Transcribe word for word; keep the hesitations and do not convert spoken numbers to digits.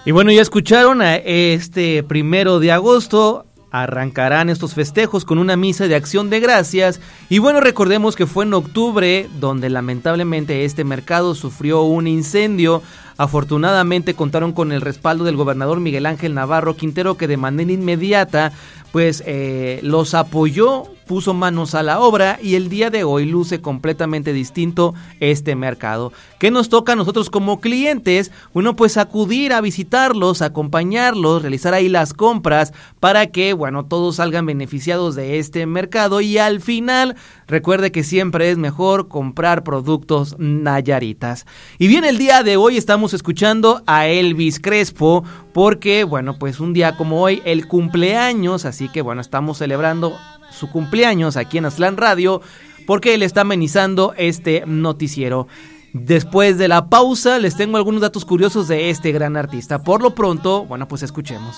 Y bueno, ya escucharon, a este primero de agosto arrancarán estos festejos con una misa de acción de gracias. Y bueno, recordemos que fue en octubre donde lamentablemente este mercado sufrió un incendio. Afortunadamente contaron con el respaldo del gobernador Miguel Ángel Navarro Quintero, que de manera inmediata pues eh, los apoyó, puso manos a la obra, y el día de hoy luce completamente distinto este mercado. ¿Qué nos toca a nosotros como clientes? Bueno, pues acudir a visitarlos, acompañarlos, realizar ahí las compras para que, bueno, todos salgan beneficiados de este mercado, y al final recuerde que siempre es mejor comprar productos nayaritas. Y bien, el día de hoy estamos escuchando a Elvis Crespo porque, bueno, pues un día como hoy, el cumpleaños, así que bueno, estamos celebrando su cumpleaños aquí en Aztlán Radio porque él está amenizando este noticiero. Después de la pausa les tengo algunos datos curiosos de este gran artista. Por lo pronto, bueno, pues escuchemos.